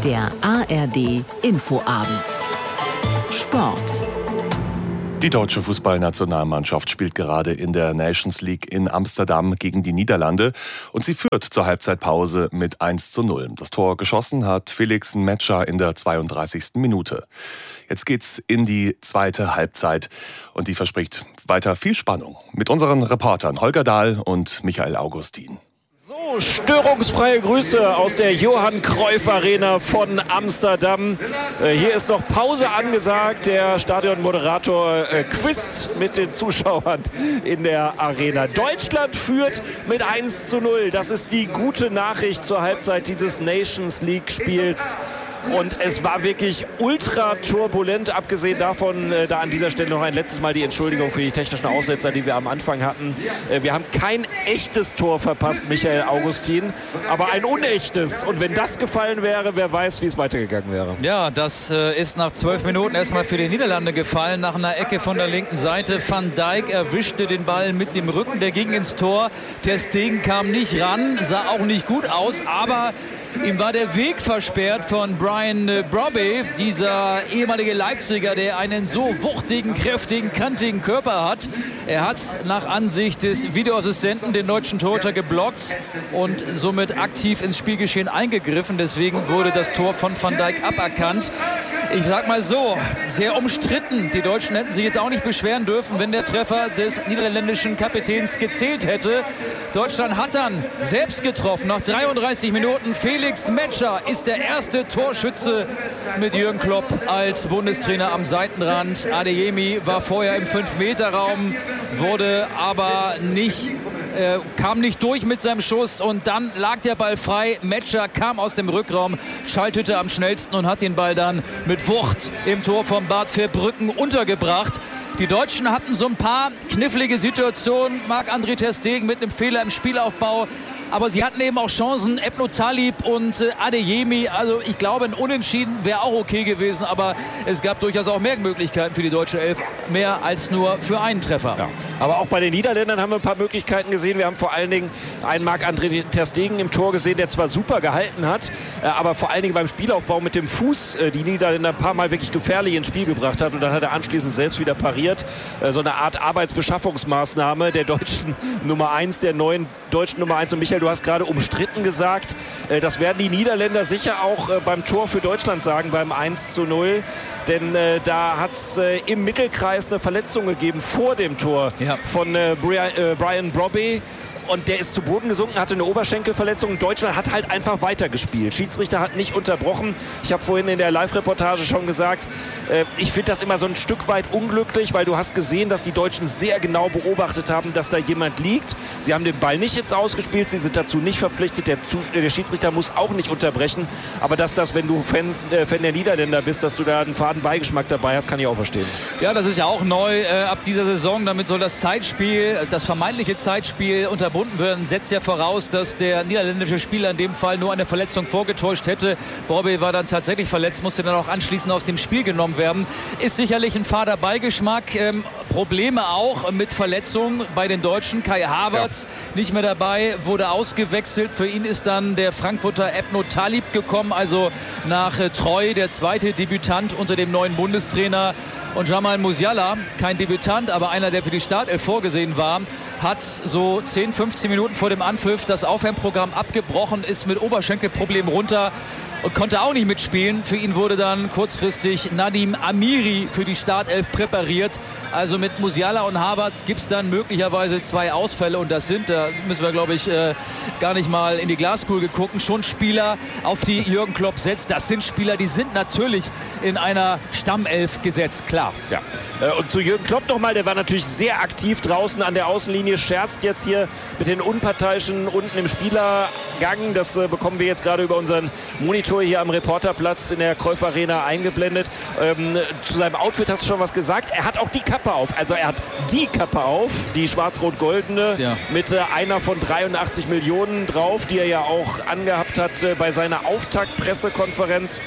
Der ARD Infoabend. Sport. Die deutsche Fußballnationalmannschaft spielt gerade in der Nations League in Amsterdam gegen die Niederlande und sie führt zur Halbzeitpause mit 1:0. Das Tor geschossen hat Felix Metscher in der 32. Minute. Jetzt geht's in die zweite Halbzeit und die verspricht weiter viel Spannung mit unseren Reportern Holger Dahl und Michael Augustin. So, störungsfreie Grüße aus der Johann Cruyff Arena von Amsterdam. Hier ist noch Pause angesagt. Der Stadionmoderator quizt mit den Zuschauern in der Arena. Deutschland führt mit 1:0. Das ist die gute Nachricht zur Halbzeit dieses Nations League Spiels. Und es war wirklich ultra turbulent, abgesehen davon, da an dieser Stelle noch ein letztes Mal die Entschuldigung für die technischen Aussetzer, die wir am Anfang hatten. Wir haben kein echtes Tor verpasst, Michael Augustin, aber ein unechtes. Und wenn das gefallen wäre, wer weiß, wie es weitergegangen wäre. Ja, das ist nach 12 Minuten erstmal für die Niederlande gefallen. Nach einer Ecke von der linken Seite. Van Dijk erwischte den Ball mit dem Rücken, der ging ins Tor. Ter Stegen kam nicht ran, sah auch nicht gut aus, aber ihm war der Weg versperrt von Brian Brobby, dieser ehemalige Leipziger, der einen so wuchtigen, kräftigen, kantigen Körper hat. Er hat nach Ansicht des Videoassistenten den deutschen Torhüter geblockt und somit aktiv ins Spielgeschehen eingegriffen. Deswegen wurde das Tor von Van Dijk aberkannt. Ich sag mal so, sehr umstritten. Die Deutschen hätten sich jetzt auch nicht beschweren dürfen, wenn der Treffer des niederländischen Kapitäns gezählt hätte. Deutschland hat dann selbst getroffen. Nach 33 Minuten Felix Metscher ist der erste Torschütze mit Jürgen Klopp als Bundestrainer am Seitenrand. Adeyemi war vorher im 5-Meter-Raum, wurde aber nicht kam nicht durch mit seinem Schuss und dann lag der Ball frei. Metscher kam aus dem Rückraum, schaltete am schnellsten und hat den Ball dann mit Wucht im Tor von Bad Verbrücken untergebracht. Die Deutschen hatten so ein paar knifflige Situationen. Marc-André ter Stegen mit einem Fehler im Spielaufbau. Aber sie hatten eben auch Chancen, Ebno Talib und Adeyemi. Also ich glaube, ein Unentschieden wäre auch okay gewesen. Aber es gab durchaus auch mehr Möglichkeiten für die deutsche Elf. Mehr als nur für einen Treffer. Ja. Aber auch bei den Niederländern haben wir ein paar Möglichkeiten gesehen. Wir haben vor allen Dingen einen Marc-André ter Stegen im Tor gesehen, der zwar super gehalten hat, aber vor allen Dingen beim Spielaufbau mit dem Fuß die Niederländer ein paar Mal wirklich gefährlich ins Spiel gebracht hat. Und dann hat er anschließend selbst wieder pariert. So eine Art Arbeitsbeschaffungsmaßnahme der deutschen Nummer 1, der neuen deutschen Nummer 1. Und Michael, du hast gerade umstritten gesagt, das werden die Niederländer sicher auch beim Tor für Deutschland sagen, beim 1:0. Denn da hat es im Mittelkreis eine Verletzung gegeben vor dem Tor von Brian Brobby. Und der ist zu Boden gesunken, hatte eine Oberschenkelverletzung. Deutschland hat halt einfach weitergespielt. Schiedsrichter hat nicht unterbrochen. Ich habe vorhin in der Live-Reportage schon gesagt, ich finde das immer so ein Stück weit unglücklich, weil du hast gesehen, dass die Deutschen sehr genau beobachtet haben, dass da jemand liegt. Sie haben den Ball nicht jetzt ausgespielt, sie sind dazu nicht verpflichtet. Der Schiedsrichter muss auch nicht unterbrechen. Aber dass das, wenn du Fan der Niederländer bist, dass du da einen faden Beigeschmack dabei hast, kann ich auch verstehen. Ja, das ist ja auch neu ab dieser Saison. Damit soll das Zeitspiel, das vermeintliche Zeitspiel unterbunden werden, setzt ja voraus, dass der niederländische Spieler in dem Fall nur eine Verletzung vorgetäuscht hätte. Brobby war dann tatsächlich verletzt, musste dann auch anschließend aus dem Spiel genommen werden. Ist sicherlich ein fader Beigeschmack. Probleme auch mit Verletzungen bei den Deutschen. Kai Havertz nicht mehr dabei, wurde ausgewechselt. Für ihn ist dann der Frankfurter Ebno Talib gekommen, also nach Treu der zweite Debütant unter dem neuen Bundestrainer. Und Jamal Musiala, kein Debütant, aber einer, der für die Startelf vorgesehen war, hat so 10, 15 Minuten vor dem Anpfiff das Aufwärmprogramm abgebrochen, ist mit Oberschenkelproblemen runter und konnte auch nicht mitspielen. Für ihn wurde dann kurzfristig Nadim Amiri für die Startelf präpariert. Also mit Musiala und Havertz gibt es dann möglicherweise 2 Ausfälle. Und das sind, da müssen wir, glaube ich, gar nicht mal in die Glaskugel gucken, schon Spieler, auf die Jürgen Klopp setzt. Das sind Spieler, die sind natürlich in einer Stammelf gesetzt, klar. Ja. Und zu Jürgen Klopp nochmal, der war natürlich sehr aktiv draußen an der Außenlinie, scherzt jetzt hier mit den Unparteiischen unten im Spielergang. Das bekommen wir jetzt gerade über unseren Monitor hier am Reporterplatz in der Cruyff Arena eingeblendet. Zu seinem Outfit hast du schon was gesagt. Er hat auch die Kappe auf. Also er hat die Kappe auf, die schwarz-rot-goldene, mit einer von 83 Millionen drauf, die er ja auch angehabt hat bei seiner Auftaktpressekonferenz.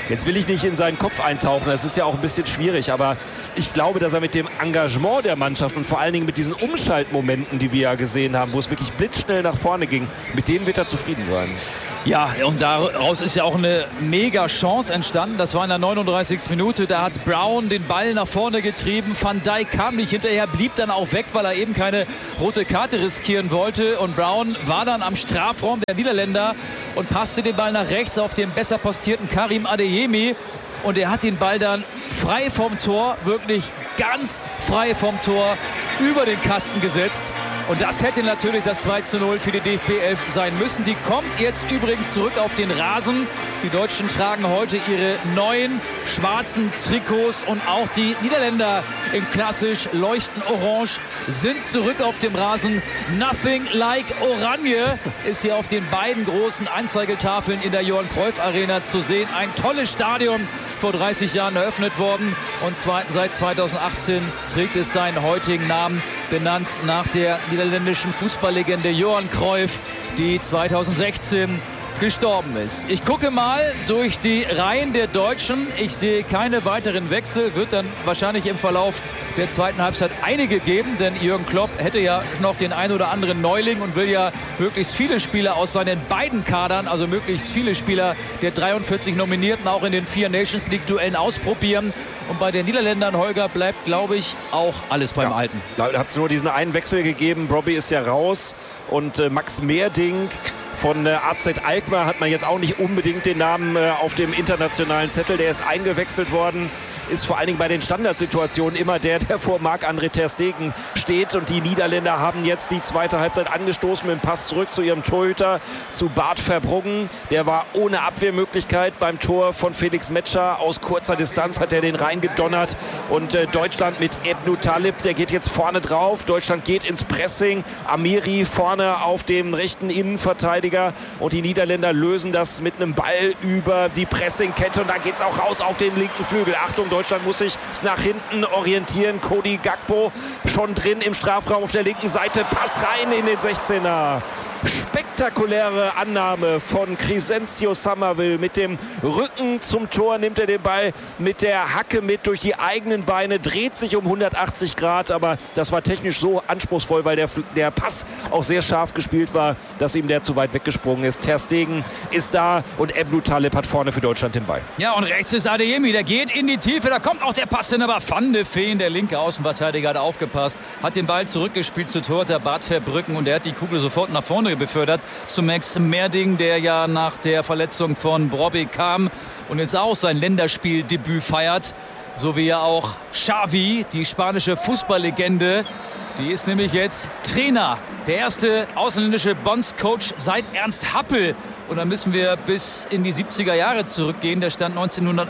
Jetzt will ich nicht in seinen Kopf eintauchen, das ist ja auch ein bisschen schwierig, aber ich glaube, dass er mit dem Engagement der Mannschaft und vor allen Dingen mit diesen Umschaltmomenten, die wir ja gesehen haben, wo es wirklich blitzschnell nach vorne ging, mit denen wird er zufrieden sein. Ja, und daraus ist ja auch eine mega Chance entstanden. Das war in der 39. Minute. Da hat Brown den Ball nach vorne getrieben. Van Dijk kam nicht hinterher, blieb dann auch weg, weil er eben keine rote Karte riskieren wollte. Und Brown war dann am Strafraum der Niederländer und passte den Ball nach rechts auf den besser postierten Karim Adeyemi. Und er hat den Ball dann frei vom Tor, wirklich ganz frei vom Tor, über den Kasten gesetzt. Und das hätte natürlich das 2:0 für die DFB 11 sein müssen. Die kommt jetzt übrigens zurück auf den Rasen. Die Deutschen tragen heute ihre neuen schwarzen Trikots und auch die Niederländer in klassisch leuchtend orange sind zurück auf dem Rasen. Nothing like Oranje ist hier auf den beiden großen Anzeigetafeln in der Johann Cruyff Arena zu sehen. Ein tolles Stadion, vor 30 Jahren eröffnet worden und seit 2018 trägt es seinen heutigen Namen, benannt nach der niederländischen Fußballlegende Johan Cruyff, die 2016 gestorben ist. Ich gucke mal durch die Reihen der Deutschen. Ich sehe keine weiteren Wechsel. Wird dann wahrscheinlich im Verlauf der zweiten Halbzeit einige geben, denn Jürgen Klopp hätte ja noch den ein oder anderen Neuling und will ja möglichst viele Spieler aus seinen beiden Kadern, also möglichst viele Spieler der 43 Nominierten auch in den 4 Nations League Duellen ausprobieren. Und bei den Niederländern, Holger, bleibt, glaube ich, auch alles beim Alten. Da hat es nur diesen einen Wechsel gegeben. Brobby ist ja raus und Max Meerdink von AZ Alkmaar hat man jetzt auch nicht unbedingt den Namen auf dem internationalen Zettel. Der ist eingewechselt worden. Ist vor allen Dingen bei den Standardsituationen immer der vor Marc-André ter Stegen steht. Und die Niederländer haben jetzt die zweite Halbzeit angestoßen mit dem Pass zurück zu ihrem Torhüter, zu Bart Verbruggen. Der war ohne Abwehrmöglichkeit beim Tor von Felix Metscher. Aus kurzer Distanz hat er den reingedonnert. Und Deutschland mit Ebnu Talib, der geht jetzt vorne drauf. Deutschland geht ins Pressing. Amiri vorne auf dem rechten Innenverteidiger. Und die Niederländer lösen das mit einem Ball über die Pressingkette. Und da geht es auch raus auf den linken Flügel. Achtung, Deutschland muss sich nach hinten orientieren. Cody Gakpo schon drin im Strafraum auf der linken Seite. Pass rein in den 16er. Spektakuläre Annahme von Crescencio Summerville. Mit dem Rücken zum Tor nimmt er den Ball mit der Hacke mit durch die eigenen Beine, dreht sich um 180 Grad, aber das war technisch so anspruchsvoll, weil der Pass auch sehr scharf gespielt war, dass ihm der zu weit weggesprungen ist. Ter Stegen ist da und Ebnu Talib hat vorne für Deutschland den Ball. Ja, und rechts ist Adeyemi, der geht in die Tiefe, da kommt auch der Pass hin, aber Van de Veen, der linke Außenverteidiger, hat aufgepasst, hat den Ball zurückgespielt zu Tor, der Bart Verbruggen, und der hat die Kugel sofort nach vorne befördert zu Max Meerding, der ja nach der Verletzung von Brobby kam und jetzt auch sein Länderspieldebüt feiert. So wie ja auch Xavi, die spanische Fußballlegende. Die ist nämlich jetzt Trainer. Der erste ausländische Bondscoach seit Ernst Happel. Und dann müssen wir bis in die 70er Jahre zurückgehen. Der stand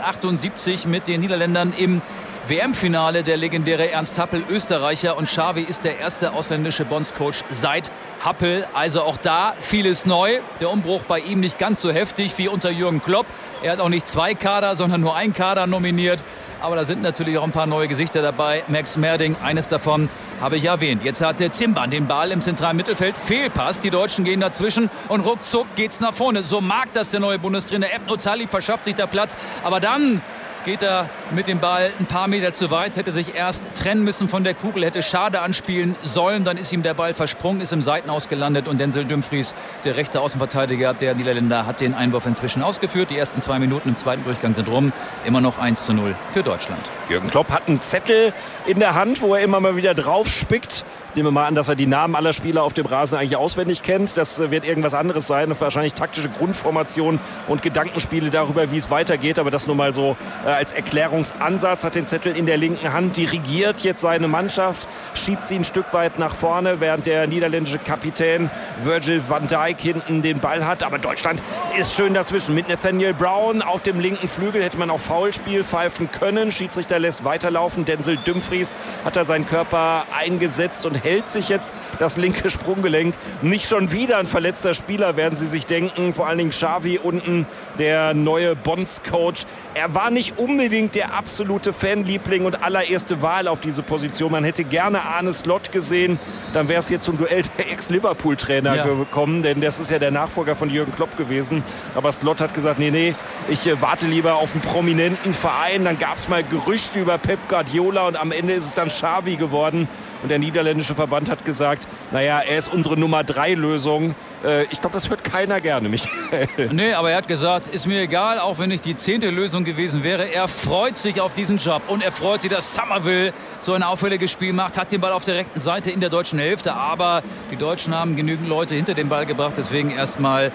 1978 mit den Niederländern im WM-Finale, der legendäre Ernst Happel, Österreicher. Und Xavi ist der erste ausländische Bondscoach seit Happel. Also auch da vieles neu. Der Umbruch bei ihm nicht ganz so heftig wie unter Jürgen Klopp. Er hat auch nicht 2 Kader, sondern nur 1 Kader nominiert. Aber da sind natürlich auch ein paar neue Gesichter dabei. Max Meerding, eines davon habe ich erwähnt. Jetzt hat der Zimban den Ball im zentralen Mittelfeld. Fehlpass. Die Deutschen gehen dazwischen und ruckzuck geht's nach vorne. So mag das der neue Bundestrainer. Ebnu Talib verschafft sich da Platz. Aber dann geht er mit dem Ball ein paar Meter zu weit, hätte sich erst trennen müssen von der Kugel, hätte Schade anspielen sollen, dann ist ihm der Ball versprungen, ist im Seitenaus gelandet und Denzel Dumfries, der rechte Außenverteidiger der Niederländer, hat den Einwurf inzwischen ausgeführt. Die ersten 2 Minuten im zweiten Durchgang sind rum, immer noch 1:0 für Deutschland. Jürgen Klopp hat einen Zettel in der Hand, wo er immer mal wieder drauf spickt. Nehmen wir mal an, dass er die Namen aller Spieler auf dem Rasen eigentlich auswendig kennt. Das wird irgendwas anderes sein, wahrscheinlich taktische Grundformation und Gedankenspiele darüber, wie es weitergeht. Aber das nur mal so als Erklärungsansatz. Hat den Zettel in der linken Hand, dirigiert jetzt seine Mannschaft, schiebt sie ein Stück weit nach vorne, während der niederländische Kapitän Virgil van Dijk hinten den Ball hat. Aber Deutschland ist schön dazwischen. Mit Nathaniel Brown auf dem linken Flügel hätte man auch Foulspiel pfeifen können. Schiedsrichter lässt weiterlaufen. Denzel Dumfries hat da seinen Körper eingesetzt und hält sich jetzt das linke Sprunggelenk. Nicht schon wieder ein verletzter Spieler, werden Sie sich denken. Vor allen Dingen Xavi unten, der neue Bonds-Coach. Er war nicht unbedingt der absolute Fanliebling und allererste Wahl auf diese Position. Man hätte gerne Arne Slot gesehen. Dann wäre es jetzt zum Duell der Ex-Liverpool-Trainer gekommen, denn das ist ja der Nachfolger von Jürgen Klopp gewesen. Aber Slot hat gesagt, nee, ich warte lieber auf einen prominenten Verein. Dann gab es mal Gerüchte über Pep Guardiola und am Ende ist es dann Xavi geworden. Und der niederländische Verband hat gesagt, naja, er ist unsere Nummer-3-Lösung. Ich glaube, das hört keiner gerne, Michael. Nee, aber er hat gesagt, ist mir egal, auch wenn ich die 10. Lösung gewesen wäre. Er freut sich auf diesen Job und er freut sich, dass Somerville so ein auffälliges Spiel macht. Hat den Ball auf der rechten Seite in der deutschen Hälfte. Aber die Deutschen haben genügend Leute hinter den Ball gebracht. Deswegen erstmal